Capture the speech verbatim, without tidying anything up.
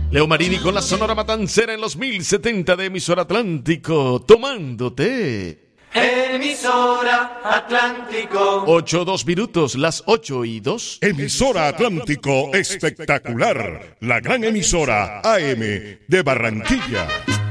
Leo Marini con la Sonora Matancera en los mil setenta de Emisora Atlántico, tomándote. Emisora Atlántico. Ocho, dos minutos, las ocho y dos. Emisora Atlántico espectacular. La gran emisora A M de Barranquilla.